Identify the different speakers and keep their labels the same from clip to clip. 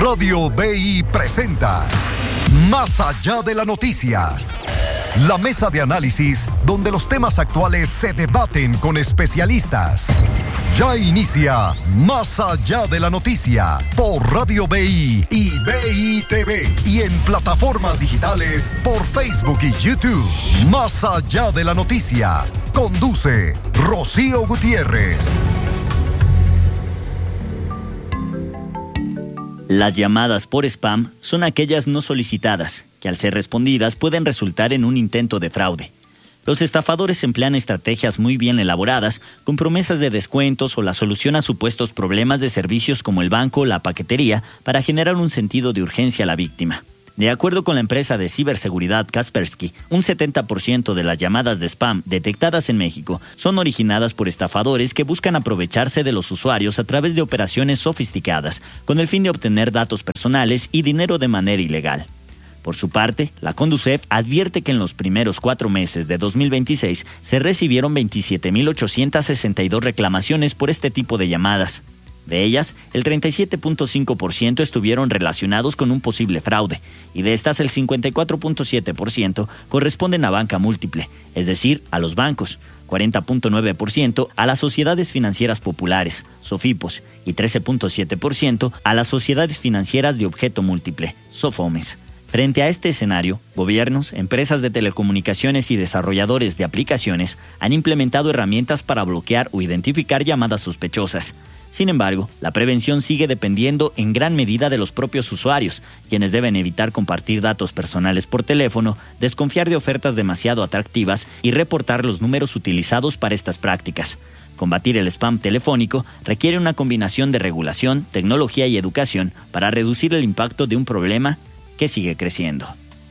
Speaker 1: Radio BI presenta Más allá de la noticia. La mesa de análisis donde los temas actuales se debaten con especialistas. Ya inicia Más allá de la noticia por Radio BI y BI TV y en plataformas digitales por Facebook y YouTube. Más allá de la noticia. Conduce Rocío Gutiérrez.
Speaker 2: Las llamadas por spam son aquellas no solicitadas, que al ser respondidas pueden resultar en un intento de fraude. Los estafadores emplean estrategias muy bien elaboradas, con promesas de descuentos o la solución a supuestos problemas de servicios como el banco o la paquetería para generar un sentido de urgencia a la víctima. De acuerdo con la empresa de ciberseguridad Kaspersky, un 70% de las llamadas de spam detectadas en México son originadas por estafadores que buscan aprovecharse de los usuarios a través de operaciones sofisticadas, con el fin de obtener datos personales y dinero de manera ilegal. Por su parte, la Conducef advierte que en los primeros 4 meses de 2026 se recibieron 27.862 reclamaciones por este tipo de llamadas. De ellas, el 37.5% estuvieron relacionados con un posible fraude, y de estas el 54.7% corresponden a banca múltiple, es decir, a los bancos, 40.9% a las sociedades financieras populares, SOFIPOS, y 13.7% a las sociedades financieras de objeto múltiple, SOFOMES. Frente a este escenario, gobiernos, empresas de telecomunicaciones y desarrolladores de aplicaciones han implementado herramientas para bloquear o identificar llamadas sospechosas. Sin embargo, la prevención sigue dependiendo en gran medida de los propios usuarios, quienes deben evitar compartir datos personales por teléfono, desconfiar de ofertas demasiado atractivas y reportar los números utilizados para estas prácticas. Combatir el spam telefónico requiere una combinación de regulación, tecnología y educación para reducir el impacto de un problema que sigue creciendo.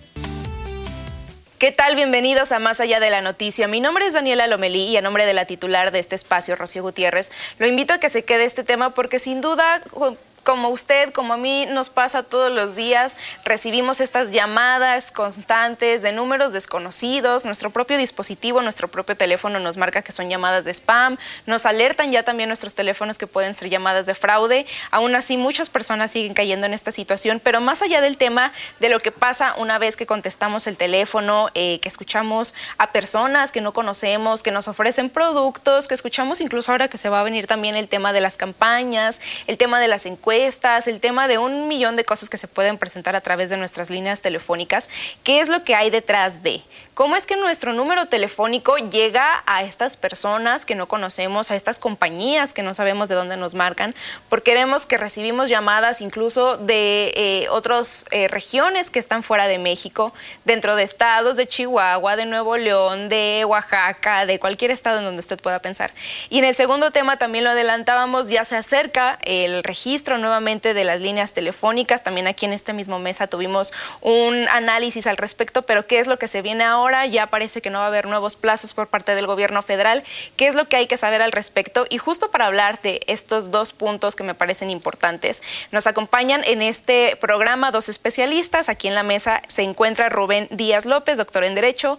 Speaker 3: ¿Qué tal? Bienvenidos a Más Allá de la Noticia. Mi nombre es Daniela Lomelí y a nombre de la titular de este espacio, Rocío Gutiérrez, lo invito a que se quede este tema porque sin duda, como usted, como a mí, nos pasa todos los días, recibimos estas llamadas constantes de números desconocidos, nuestro propio dispositivo, nuestro propio teléfono nos marca que son llamadas de spam, nos alertan ya también nuestros teléfonos que pueden ser llamadas de fraude. Aún así, muchas personas siguen cayendo en esta situación, pero más allá del tema de lo que pasa una vez que contestamos el teléfono, que escuchamos a personas que no conocemos, que nos ofrecen productos, que escuchamos incluso ahora que se va a venir también el tema de las campañas, el tema de las encuestas, el tema de 1.000.000 de cosas que se pueden presentar a través de nuestras líneas telefónicas. ¿Qué es lo que hay detrás de? ¿Cómo es que nuestro número telefónico llega a estas personas que no conocemos, a estas compañías que no sabemos de dónde nos marcan? Porque vemos que recibimos llamadas incluso de otras regiones que están fuera de México, dentro de estados de Chihuahua, de Nuevo León, de Oaxaca, de cualquier estado en donde usted pueda pensar. Y en el segundo tema, también lo adelantábamos, ya se acerca el registro nuevamente de las líneas telefónicas. También aquí en esta misma mesa tuvimos un análisis al respecto, pero ¿qué es lo que se viene ahora? Ya parece que no va a haber nuevos plazos por parte del gobierno federal. ¿Qué es lo que hay que saber al respecto? Y justo para hablar de estos dos puntos que me parecen importantes, nos acompañan en este programa 2 especialistas. Aquí en la mesa se encuentra Rubén Díaz López, doctor en Derecho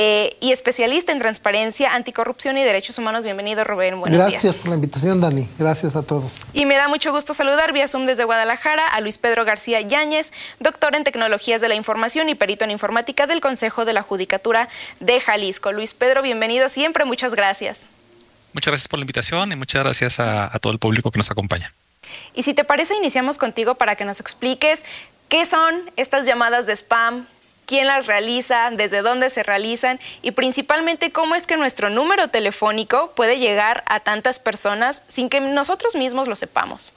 Speaker 3: y especialista en transparencia, anticorrupción y derechos humanos. Bienvenido, Rubén. Buenos días.
Speaker 4: Gracias por la invitación, Dani. Gracias a todos.
Speaker 3: Y me da mucho gusto saludar vía Zoom desde Guadalajara a Luis Pedro García Yáñez, doctor en Tecnologías de la Información y perito en Informática del Consejo de la Judicatura de Jalisco. Luis Pedro, bienvenido siempre, muchas gracias.
Speaker 5: Muchas gracias por la invitación y muchas gracias a todo el público que nos acompaña.
Speaker 3: Y si te parece, iniciamos contigo para que nos expliques qué son estas llamadas de spam, quién las realiza, desde dónde se realizan y principalmente cómo es que nuestro número telefónico puede llegar a tantas personas sin que nosotros mismos lo sepamos.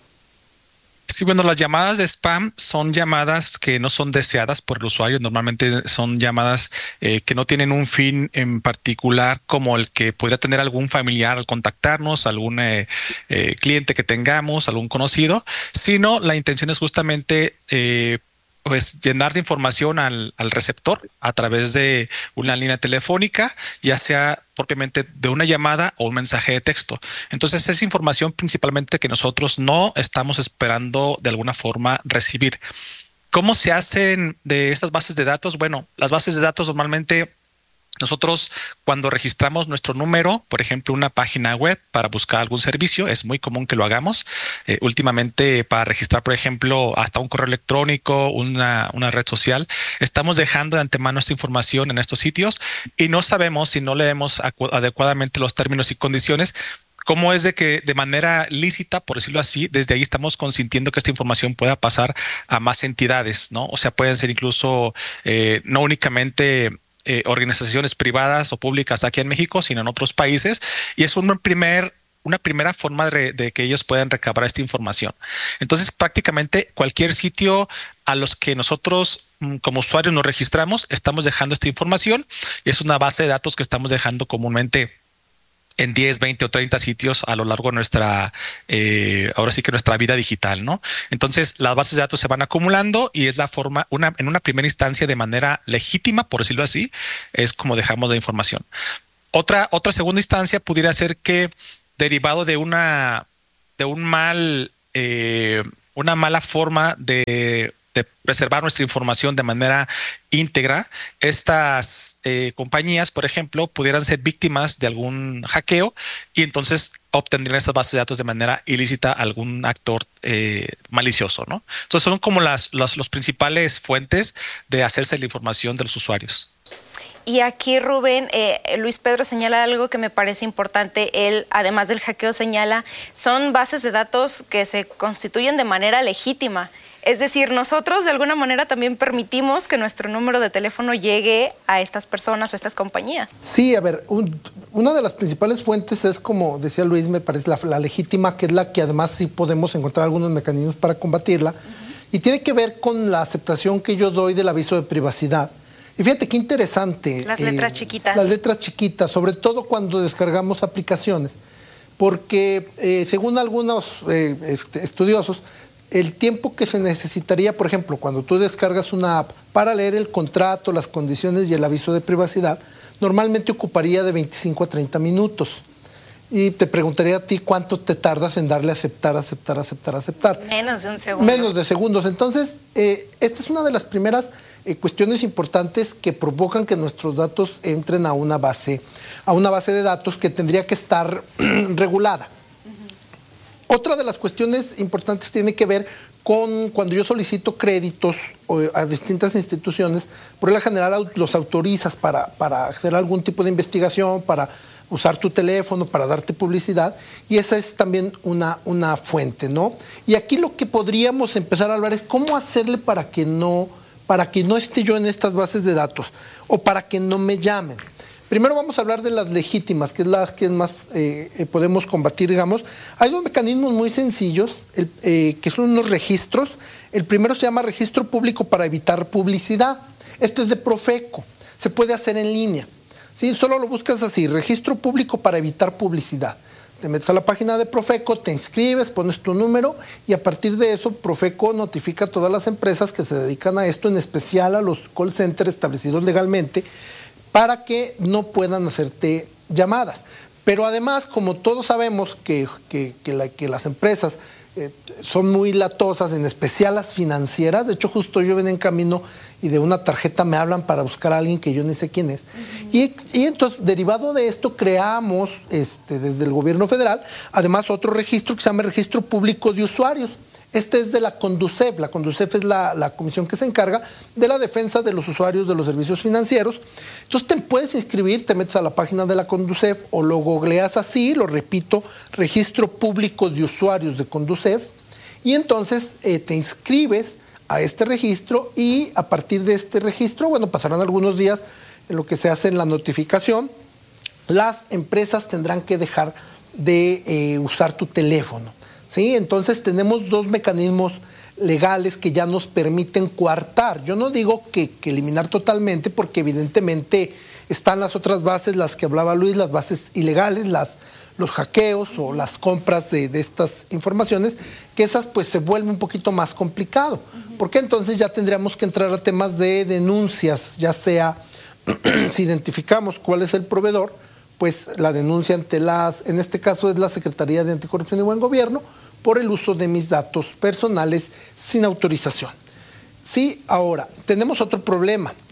Speaker 5: Sí, bueno, las llamadas de spam son llamadas que no son deseadas por el usuario. Normalmente son llamadas que no tienen un fin en particular, como el que podría tener algún familiar al contactarnos, algún cliente que tengamos, algún conocido, sino la intención es justamente pues llenar de información al receptor a través de una línea telefónica, ya sea propiamente de una llamada o un mensaje de texto. Entonces es información principalmente que nosotros no estamos esperando de alguna forma recibir. ¿Cómo se hacen de estas bases de datos? Bueno, las bases de datos normalmente Nosotros, cuando registramos nuestro número, por ejemplo, una página web para buscar algún servicio, es muy común que lo hagamos. Últimamente, para registrar, por ejemplo, hasta un correo electrónico, una red social, estamos dejando de antemano esta información en estos sitios y no sabemos, si no leemos adecuadamente los términos y condiciones, cómo es de que de manera lícita, por decirlo así, desde ahí estamos consintiendo que esta información pueda pasar a más entidades, ¿no? O sea, pueden ser incluso no únicamente organizaciones privadas o públicas aquí en México, sino en otros países, y es una primera forma de que ellos puedan recabar esta información. Entonces, prácticamente cualquier sitio a los que nosotros como usuarios nos registramos, estamos dejando esta información, y es una base de datos que estamos dejando comúnmente en 10, 20 o 30 sitios a lo largo de nuestra, ahora sí que nuestra vida digital, ¿no? Entonces, las bases de datos se van acumulando y es la forma, en una primera instancia de manera legítima, por decirlo así, es como dejamos la información. Otra segunda instancia pudiera ser que, derivado de una mala forma de preservar nuestra información de manera íntegra, estas compañías, por ejemplo, pudieran ser víctimas de algún hackeo y entonces obtendrían esas bases de datos de manera ilícita algún actor malicioso, ¿no? Entonces son como los principales fuentes de hacerse la información de los usuarios.
Speaker 3: Y aquí, Rubén, Luis Pedro señala algo que me parece importante. Él, además del hackeo, señala, son bases de datos que se constituyen de manera legítima. Es decir, nosotros de alguna manera también permitimos que nuestro número de teléfono llegue a estas personas o a estas compañías.
Speaker 4: Sí, a ver, una de las principales fuentes es, como decía Luis, me parece la legítima, que es la que además sí podemos encontrar algunos mecanismos para combatirla, y tiene que ver con la aceptación que yo doy del aviso de privacidad. Y fíjate qué interesante.
Speaker 3: Las letras chiquitas.
Speaker 4: Las letras chiquitas, sobre todo cuando descargamos aplicaciones, porque según algunos estudiosos, el tiempo que se necesitaría, por ejemplo, cuando tú descargas una app para leer el contrato, las condiciones y el aviso de privacidad, normalmente ocuparía de 25 a 30 minutos. Y te preguntaría a ti cuánto te tardas en darle a aceptar.
Speaker 3: Menos de un segundo.
Speaker 4: Menos de segundos. Entonces, esta es una de las primeras cuestiones importantes que provocan que nuestros datos entren a una base de datos que tendría que estar regulada. Otra de las cuestiones importantes tiene que ver con cuando yo solicito créditos a distintas instituciones, por regla general los autorizas para hacer algún tipo de investigación, para usar tu teléfono, para darte publicidad, y esa es también una fuente, ¿no? Y aquí lo que podríamos empezar a hablar es cómo hacerle para que no esté yo en estas bases de datos o para que no me llamen. Primero vamos a hablar de las legítimas, que es la que más podemos combatir, digamos. Hay dos mecanismos muy sencillos, que son unos registros. El primero se llama Registro Público para Evitar Publicidad. Este es de Profeco, se puede hacer en línea. ¿Sí? Solo lo buscas así, Registro Público para Evitar Publicidad. Te metes a la página de Profeco, te inscribes, pones tu número y a partir de eso Profeco notifica a todas las empresas que se dedican a esto, en especial a los call centers establecidos legalmente, para que no puedan hacerte llamadas. Pero además, como todos sabemos que las empresas son muy latosas, en especial las financieras. De hecho, justo yo venía en camino y de una tarjeta me hablan para buscar a alguien que yo ni sé quién es. Y entonces, derivado de esto, creamos desde el gobierno federal, además otro registro que se llama Registro Público de Usuarios. Este es de la CONDUCEF. La CONDUCEF es la comisión que se encarga de la defensa de los usuarios de los servicios financieros. Entonces te puedes inscribir, te metes a la página de la CONDUCEF o lo googleas así, lo repito, Registro Público de Usuarios de CONDUCEF, y entonces te inscribes a este registro y a partir de este registro, bueno, pasarán algunos días en lo que se hace en la notificación. Las empresas tendrán que dejar de usar tu teléfono. ¿Sí? Entonces tenemos dos mecanismos legales que ya nos permiten coartar. Yo no digo que eliminar totalmente, porque evidentemente están las otras bases, las que hablaba Luis, las bases ilegales, los hackeos o las compras de estas informaciones, que esas pues se vuelve un poquito más complicado, porque entonces ya tendríamos que entrar a temas de denuncias, ya sea si identificamos cuál es el proveedor, pues la denuncia ante en este caso es la Secretaría de Anticorrupción y Buen Gobierno, por el uso de mis datos personales sin autorización. Sí, ahora, tenemos otro problema.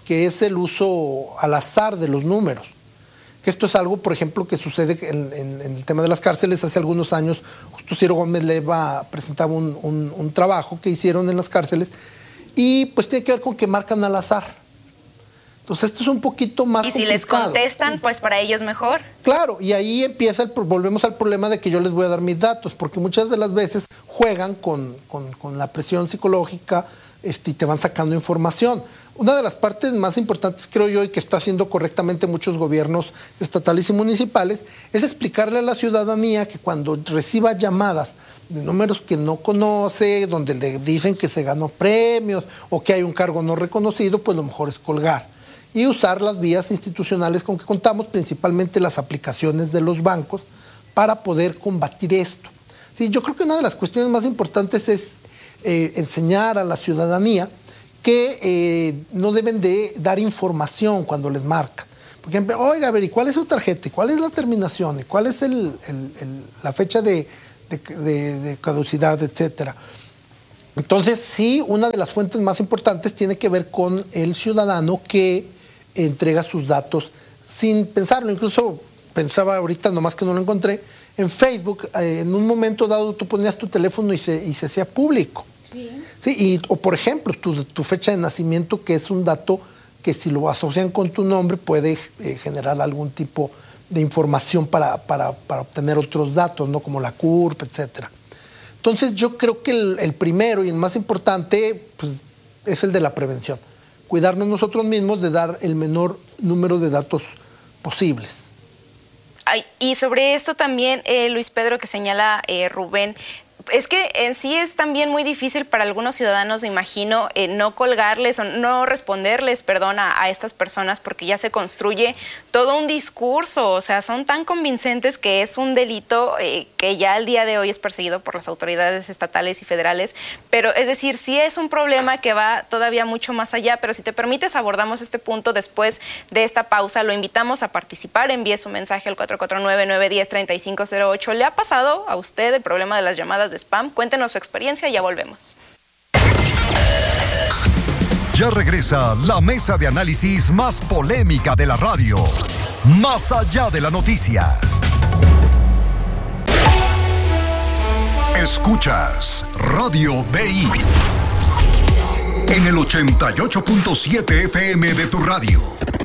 Speaker 4: que es el uso al azar de los números. Que esto es algo, por ejemplo, que sucede en el tema de las cárceles. Hace algunos años, justo Ciro Gómez Leiva presentaba un trabajo que hicieron en las cárceles y pues tiene que ver con que marcan al azar. Entonces esto es un poquito más complicado.
Speaker 3: Y si les contestan, pues para ellos mejor.
Speaker 4: Claro, y ahí volvemos al problema de que yo les voy a dar mis datos, porque muchas de las veces juegan con la presión psicológica y te van sacando información. Una de las partes más importantes, creo yo, y que está haciendo correctamente muchos gobiernos estatales y municipales, es explicarle a la ciudadanía que cuando reciba llamadas de números que no conoce, donde le dicen que se ganó premios o que hay un cargo no reconocido, pues lo mejor es colgar. Y usar las vías institucionales con que contamos, principalmente las aplicaciones de los bancos, para poder combatir esto. Sí, yo creo que una de las cuestiones más importantes es enseñar a la ciudadanía que no deben de dar información cuando les marcan. Por ejemplo, oiga, a ver, ¿y cuál es su tarjeta? ¿Cuál es la terminación? ¿Y cuál es la fecha de caducidad, etcétera? Entonces, sí, una de las fuentes más importantes tiene que ver con el ciudadano que entrega sus datos sin pensarlo. Incluso pensaba ahorita, nomás que no lo encontré, en Facebook, en un momento dado tú ponías tu teléfono y se hacía público. Sí, o por ejemplo, tu fecha de nacimiento, que es un dato que si lo asocian con tu nombre puede generar algún tipo de información para obtener otros datos, ¿no? Como la CURP, etcétera. Entonces yo creo que el primero y el más importante pues, es el de la prevención. Cuidarnos nosotros mismos de dar el menor número de datos posibles.
Speaker 3: Y sobre esto también, Luis Pedro, que señala Rubén, es que en sí es también muy difícil para algunos ciudadanos, me imagino, no colgarles o no responderles, a estas personas, porque ya se construye todo un discurso. O sea, son tan convincentes que es un delito que ya al día de hoy es perseguido por las autoridades estatales y federales. Pero es decir, sí es un problema que va todavía mucho más allá, pero si te permites abordamos este punto después de esta pausa. Lo invitamos a participar, envíe su mensaje al 449-910-3508. ¿Le ha pasado a usted el problema de las llamadas de spam? Cuéntenos su experiencia y ya volvemos.
Speaker 1: Ya regresa la mesa de análisis más polémica de la radio. Más allá de la noticia. Escuchas Radio BI en el 88.7 FM de tu radio.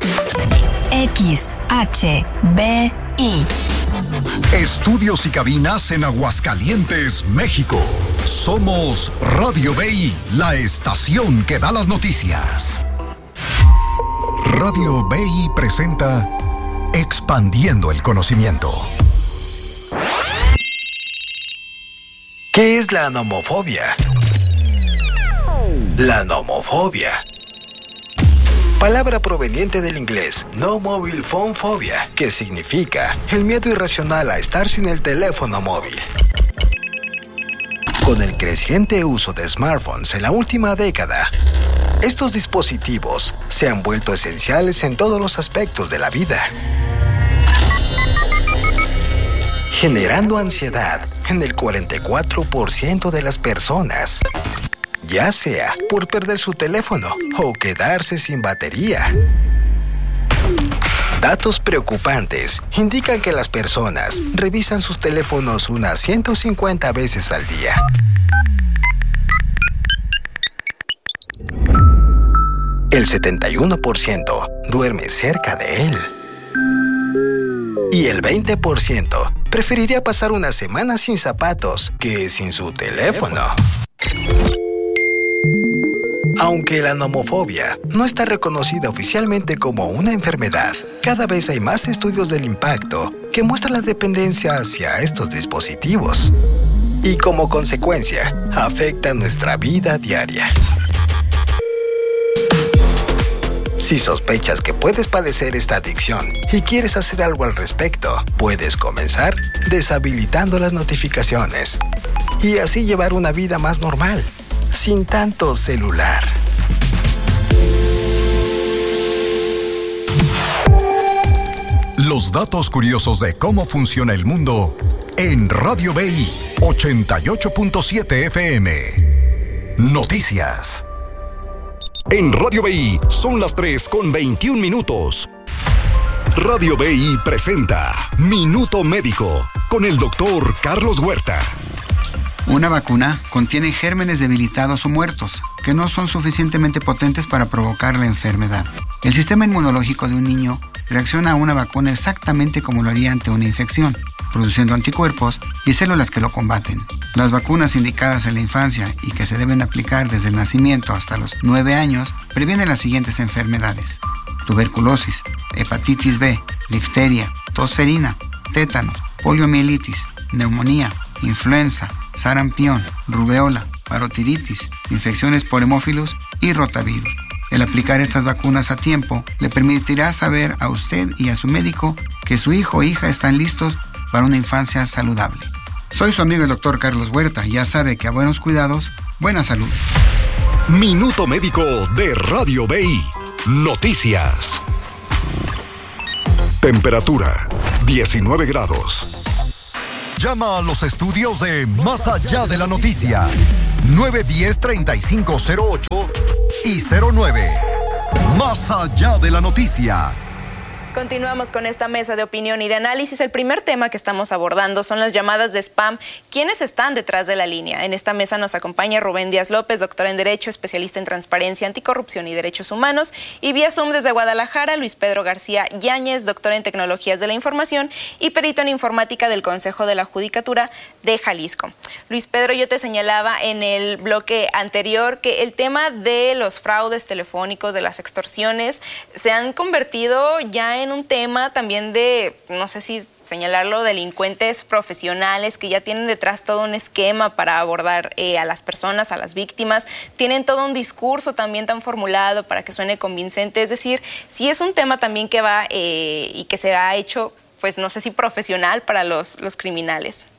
Speaker 6: XHBI.
Speaker 1: Estudios y cabinas en Aguascalientes, México. Somos Radio BI, la estación que da las noticias. Radio BI presenta Expandiendo el Conocimiento.
Speaker 7: ¿Qué es la nomofobia? La nomofobia, palabra proveniente del inglés no mobile phone phobia, que significa el miedo irracional a estar sin el teléfono móvil. Con el creciente uso de smartphones en la última década, estos dispositivos se han vuelto esenciales en todos los aspectos de la vida, generando ansiedad en el 44% de las personas, ya sea por perder su teléfono o quedarse sin batería. Datos preocupantes indican que las personas revisan sus teléfonos unas 150 veces al día. El 71% duerme cerca de él. Y el 20% preferiría pasar una semana sin zapatos que sin su teléfono. Aunque la nomofobia no está reconocida oficialmente como una enfermedad, cada vez hay más estudios del impacto que muestran la dependencia hacia estos dispositivos y como consecuencia afecta nuestra vida diaria. Si sospechas que puedes padecer esta adicción y quieres hacer algo al respecto, puedes comenzar deshabilitando las notificaciones y así llevar una vida más normal, sin tanto celular.
Speaker 1: Los datos curiosos de cómo funciona el mundo en Radio BI 88.7 FM. Noticias. En Radio BI son las 3:21. Radio BI presenta Minuto Médico con el doctor Carlos Huerta.
Speaker 6: Una vacuna contiene gérmenes debilitados o muertos, que no son suficientemente potentes para provocar la enfermedad. El sistema inmunológico de un niño reacciona a una vacuna exactamente como lo haría ante una infección, produciendo anticuerpos y células que lo combaten. Las vacunas indicadas en la infancia y que se deben aplicar desde el nacimiento hasta los 9 años previenen las siguientes enfermedades: tuberculosis, hepatitis B, difteria, tosferina, tétanos, poliomielitis, neumonía, influenza, sarampión, rubeola, parotiditis, infecciones por hemófilos y rotavirus. El aplicar estas vacunas a tiempo le permitirá saber a usted y a su médico que su hijo o hija están listos para una infancia saludable. Soy su amigo el doctor Carlos Huerta y ya sabe que a buenos cuidados, buena salud.
Speaker 1: Minuto Médico de Radio BI. Noticias. Temperatura 19 grados. Llama a los estudios de Más Allá de la Noticia. 910-3508 y 09. Más Allá de la Noticia.
Speaker 3: Continuamos con esta mesa de opinión y de análisis. El primer tema que estamos abordando son las llamadas de spam. ¿Quiénes están detrás de la línea? En esta mesa nos acompaña Rubén Díaz López, doctor en Derecho, especialista en Transparencia, Anticorrupción y Derechos Humanos. Y vía Zoom desde Guadalajara, Luis Pedro García Yáñez, doctor en Tecnologías de la Información y perito en Informática del Consejo de la Judicatura de Jalisco. Luis Pedro, yo te señalaba en el bloque anterior que el tema de los fraudes telefónicos, de las extorsiones, se han convertido ya en un tema también de, no sé si señalarlo, delincuentes profesionales que ya tienen detrás todo un esquema para abordar a las personas, a las víctimas, tienen todo un discurso también tan formulado para que suene convincente. Es decir, sí es un tema también que va y que se ha hecho, pues no sé si profesional para los criminales.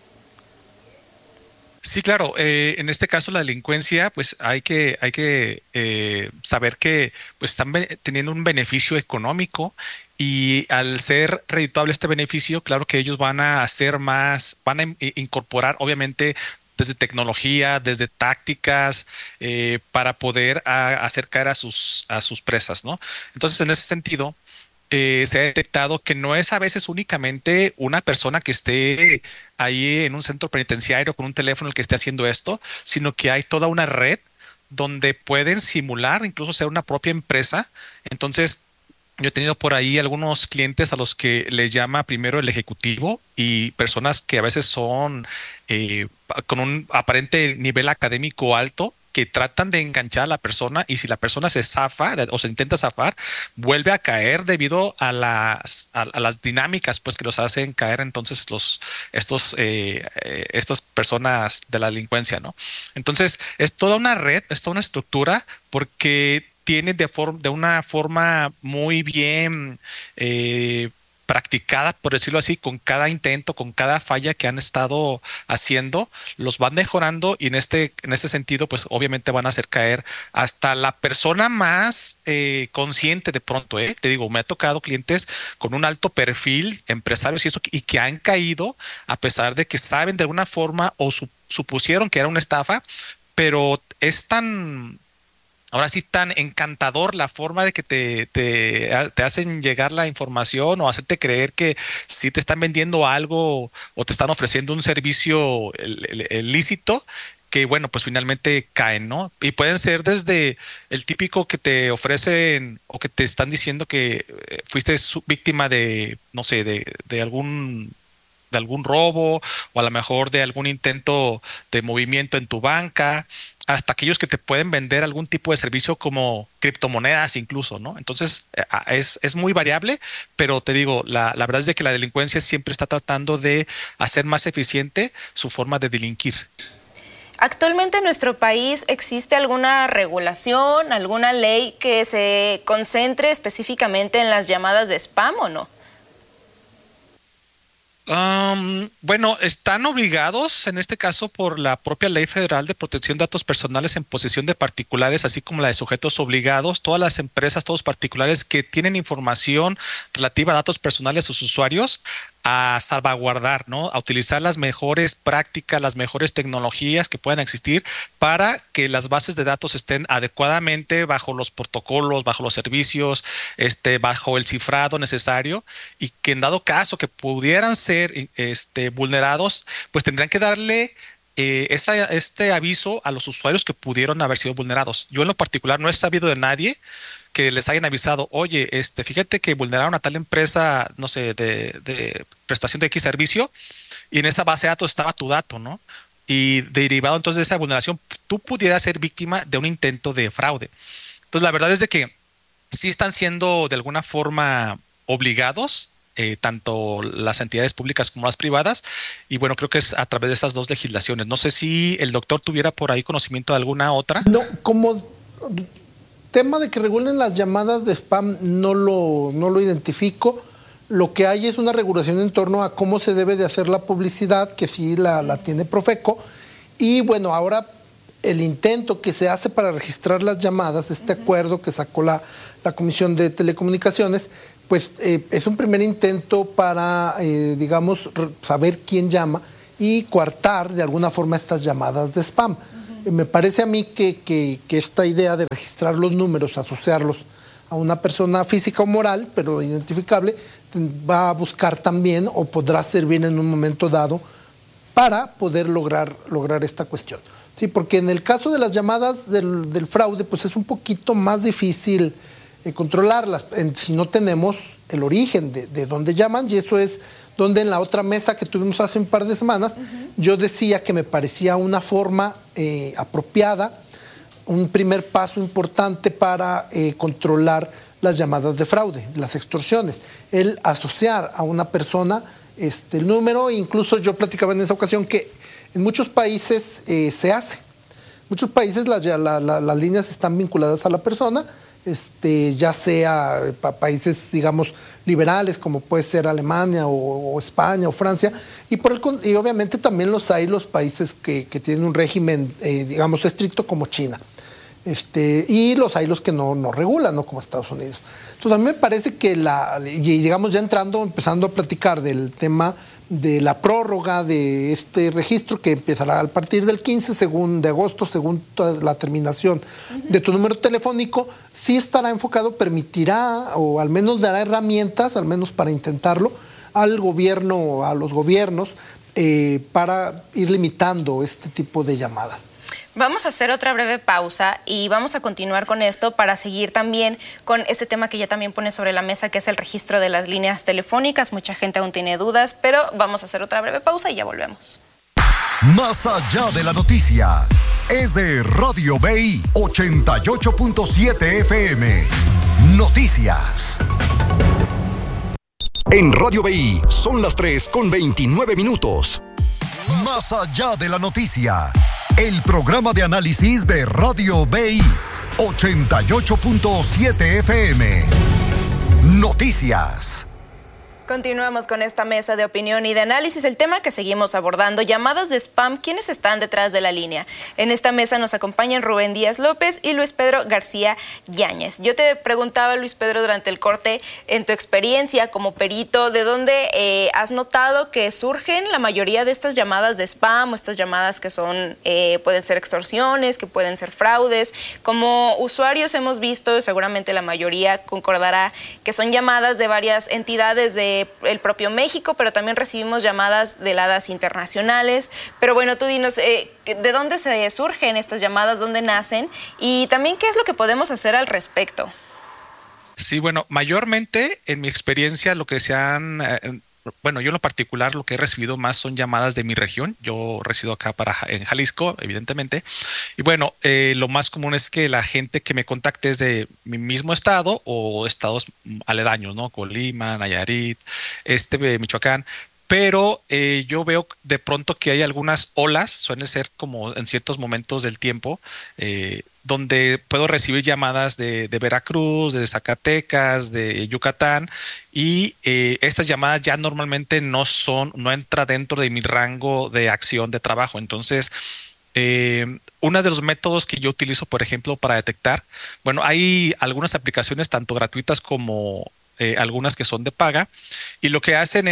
Speaker 5: Sí, claro. En este caso la delincuencia, pues hay que saber que pues están teniendo un beneficio económico. Y al ser redituable este beneficio, claro que ellos van a hacer más, van a incorporar obviamente desde tecnología, desde tácticas, para poder hacer caer a sus presas, ¿no? Entonces, en ese sentido, se ha detectado que no es a veces únicamente una persona que esté ahí en un centro penitenciario con un teléfono el que esté haciendo esto, sino que hay toda una red donde pueden simular, incluso ser una propia empresa. Entonces, yo he tenido por ahí algunos clientes a los que les llama primero el ejecutivo y personas que a veces son con un aparente nivel académico alto, que tratan de enganchar a la persona, y si la persona se zafa o se intenta zafar, vuelve a caer debido a las dinámicas pues que los hacen caer entonces estas personas de la delincuencia, ¿no? Entonces es toda una red, es toda una estructura, porque tiene de una forma muy bien practicada, por decirlo así, con cada intento, con cada falla que han estado haciendo, los van mejorando, y en este sentido, pues obviamente van a hacer caer hasta la persona más consciente de pronto, Te digo, me ha tocado clientes con un alto perfil, empresarios y eso, y que han caído a pesar de que saben de alguna forma o supusieron que era una estafa, pero es tan... Ahora sí, tan encantador la forma de que te hacen llegar la información o hacerte creer que sí te están vendiendo algo o te están ofreciendo un servicio ilícito, que bueno, pues finalmente caen, ¿no? Y pueden ser desde el típico que te ofrecen o que te están diciendo que fuiste víctima de, no sé, de algún robo, o a lo mejor de algún intento de movimiento en tu banca, hasta aquellos que te pueden vender algún tipo de servicio como criptomonedas incluso, ¿no? Entonces es muy variable, pero te digo, la verdad es de que la delincuencia siempre está tratando de hacer más eficiente su forma de delinquir.
Speaker 3: ¿Actualmente en nuestro país existe alguna regulación, alguna ley que se concentre específicamente en las llamadas de spam o no?
Speaker 5: Bueno, están obligados en este caso por la propia Ley Federal de Protección de Datos Personales en posesión de particulares, así como la de sujetos obligados. Todas las empresas, todos particulares que tienen información relativa a datos personales de sus usuarios, a salvaguardar, ¿no? A utilizar las mejores prácticas, las mejores tecnologías que puedan existir para que las bases de datos estén adecuadamente bajo los protocolos, bajo los servicios, bajo el cifrado necesario, y que en dado caso que pudieran ser vulnerados, pues tendrían que darle este aviso a los usuarios que pudieron haber sido vulnerados. Yo en lo particular no he sabido de nadie que les hayan avisado, oye, fíjate que vulneraron a tal empresa, no sé, de prestación de X servicio, y en esa base de datos estaba tu dato, ¿no? Y derivado entonces de esa vulneración, tú pudieras ser víctima de un intento de fraude. Entonces, la verdad es de que sí están siendo de alguna forma obligados, tanto las entidades públicas como las privadas, y bueno, creo que es a través de esas dos legislaciones. No sé si el doctor tuviera por ahí conocimiento de alguna otra.
Speaker 4: No, como tema de que regulen las llamadas de spam no lo identifico. Lo que hay es una regulación en torno a cómo se debe de hacer la publicidad, que sí la tiene Profeco. Y bueno, ahora el intento que se hace para registrar las llamadas, este acuerdo que sacó la Comisión de Telecomunicaciones, pues es un primer intento para, digamos, saber quién llama y coartar de alguna forma estas llamadas de spam. Me parece a mí que esta idea de registrar los números, asociarlos a una persona física o moral, pero identificable, va a buscar también o podrá servir en un momento dado para poder lograr esta cuestión. Sí, porque en el caso de las llamadas del fraude, pues es un poquito más difícil controlarlas si no tenemos el origen de dónde llaman, y eso es donde en la otra mesa que tuvimos hace un par de semanas, yo decía que me parecía una forma apropiada, un primer paso importante para controlar las llamadas de fraude, las extorsiones, el asociar a una persona el número. Incluso yo platicaba en esa ocasión que en muchos países se hace. En muchos países las líneas están vinculadas a la persona, ya sea países, digamos, liberales, como puede ser Alemania o España o Francia, y obviamente también los países que tienen un régimen, digamos, estricto, como China. Y hay los que no regulan, ¿no? Como Estados Unidos. Entonces, a mí me parece que y digamos, ya empezando a platicar del tema de la prórroga de este registro que empezará a partir del 15 de agosto, según la terminación de tu número telefónico, sí estará enfocado, permitirá, o al menos dará herramientas, al menos para intentarlo, al gobierno, a los gobiernos, para ir limitando este tipo de llamadas.
Speaker 3: Vamos a hacer otra breve pausa y vamos a continuar con esto para seguir también con este tema que ya también pone sobre la mesa, que es el registro de las líneas telefónicas. Mucha gente aún tiene dudas, pero vamos a hacer otra breve pausa y ya volvemos.
Speaker 1: Más allá de la noticia, es de Radio BI 88.7 FM. Noticias. En Radio BI son las 3:29. Más allá de la noticia, el programa de análisis de Radio BI 88.7 FM. Noticias.
Speaker 3: Continuamos con esta mesa de opinión y de análisis. El tema que seguimos abordando, llamadas de spam, ¿quiénes están detrás de la línea? En esta mesa nos acompañan Rubén Díaz López y Luis Pedro García Yáñez. Yo te preguntaba, Luis Pedro, durante el corte, en tu experiencia como perito, ¿de dónde has notado que surgen la mayoría de estas llamadas de spam o estas llamadas que son, pueden ser extorsiones, que pueden ser fraudes? Como usuarios hemos visto, seguramente la mayoría concordará, que son llamadas de varias entidades de el propio México, pero también recibimos llamadas de heladas internacionales. Pero bueno, tú dinos, ¿de dónde se surgen estas llamadas? ¿Dónde nacen? Y también, ¿qué es lo que podemos hacer al respecto?
Speaker 5: Sí, bueno, mayormente en mi experiencia lo que se han... Bueno, yo en lo particular lo que he recibido más son llamadas de mi región. Yo resido acá en Jalisco, evidentemente. Y bueno, lo más común es que la gente que me contacte es de mi mismo estado o estados aledaños, ¿no? Colima, Nayarit, Michoacán. Pero yo veo de pronto que hay algunas olas, suelen ser como en ciertos momentos del tiempo, donde puedo recibir llamadas de Veracruz, de Zacatecas, de Yucatán, y estas llamadas ya normalmente no entra dentro de mi rango de acción de trabajo. Entonces, uno de los métodos que yo utilizo, por ejemplo, para detectar, bueno, hay algunas aplicaciones tanto gratuitas como algunas que son de paga, y lo que hacen es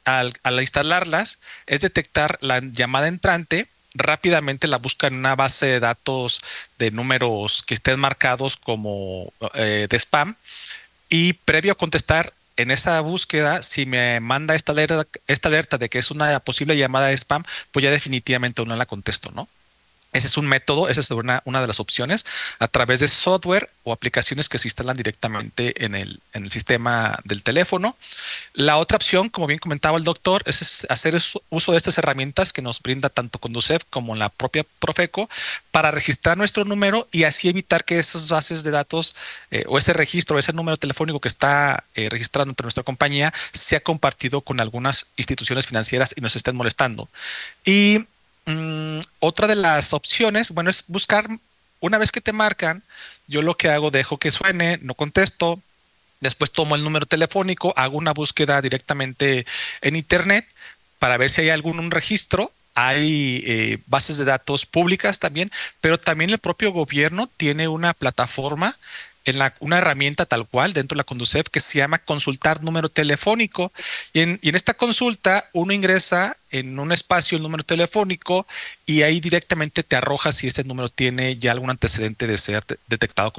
Speaker 5: al instalarlas es detectar la llamada entrante, rápidamente la busca en una base de datos de números que estén marcados como de spam, y previo a contestar en esa búsqueda, si me manda esta alerta de que es una posible llamada de spam, pues ya definitivamente no la contesto, ¿no? Ese es un método, esa es una de las opciones, a través de software o aplicaciones que se instalan directamente en el sistema del teléfono. La otra opción, como bien comentaba el doctor, es hacer uso de estas herramientas que nos brinda tanto Conducef como la propia Profeco para registrar nuestro número y así evitar que esas bases de datos o ese registro, ese número telefónico que está registrado entre nuestra compañía sea compartido con algunas instituciones financieras y nos estén molestando. Y otra de las opciones, bueno, es buscar, una vez que te marcan, yo lo que hago, dejo que suene, no contesto, después tomo el número telefónico, hago una búsqueda directamente en internet para ver si hay algún registro. Hay bases de datos públicas también, pero también el propio gobierno tiene una plataforma, una herramienta tal cual dentro de la Conducef que se llama consultar número telefónico, y en esta consulta uno ingresa en un espacio el número telefónico y ahí directamente te arroja si ese número tiene ya algún antecedente de ser detectado